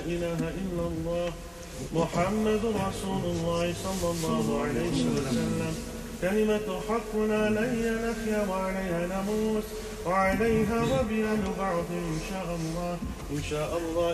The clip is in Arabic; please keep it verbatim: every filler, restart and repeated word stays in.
إله إلا الله محمد رسول الله صلى الله عليه وسلم. كلمة حقنا لن نحيا وعليها نموت وعليها وبها نبعث إن شاء الله إن شاء الله